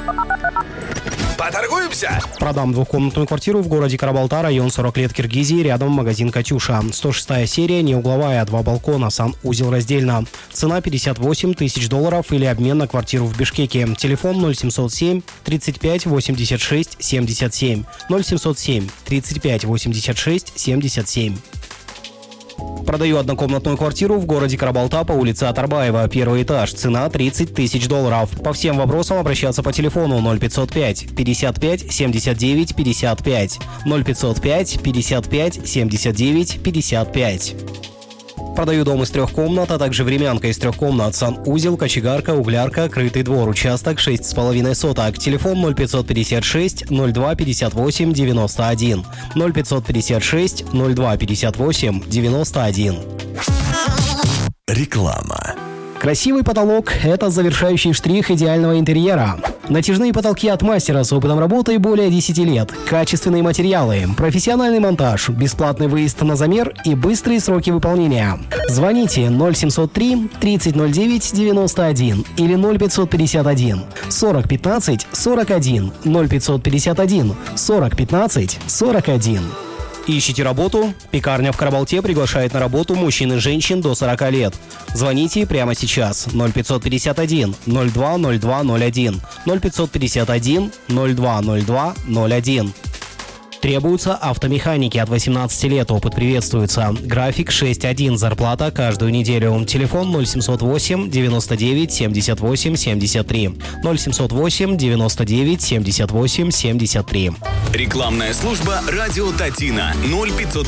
Поторгуемся? Продам двухкомнатную квартиру в городе Карабалта, район 40 лет Киргизии, рядом магазин «Катюша». 106-я серия, не угловая, 2 балкона, санузел раздельно. Цена $58 тысяч или обмен на квартиру в Бишкеке. Телефон 0707 35 86 77. 0707 35 86 77. Продаю однокомнатную квартиру в городе Карабалта по улице Атарбаева, первый этаж, цена $30 тысяч. По всем вопросам обращаться по телефону 0505 55 79 55, 0505 55 79 55. Продаю дом из 3 комнат, а также времянка из 3 комнат, санузел, кочегарка, углярка, крытый двор, участок 6,5 соток. Телефон 0556 02 58 91, 0556 02 58 91. Реклама. Красивый потолок – это завершающий штрих идеального интерьера. Натяжные потолки от мастера с опытом работы более 10 лет, качественные материалы, профессиональный монтаж, бесплатный выезд на замер и быстрые сроки выполнения. Звоните 0703 3009 91 или 0551 40 15 41 0551 40 15 41. Ищите работу? Пекарня в Карабалте приглашает на работу мужчин и женщин до 40 лет. Звоните прямо сейчас 0551 02 02 01 0551 02 02 01. Требуются автомеханики от 18 лет, опыт приветствуется. График 6-1, зарплата каждую неделю. Телефон 0708 99 78 73. 0708 99 78 73. Рекламная служба «Радио Татина» 0500